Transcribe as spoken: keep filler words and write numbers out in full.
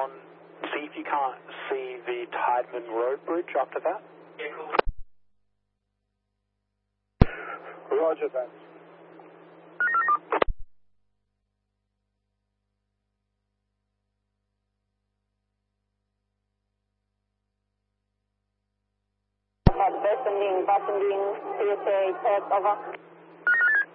on, see if you can't see the Tideman Road Bridge after that. Yeah, cool. Roger that. Descending, passing, P S A, test, over.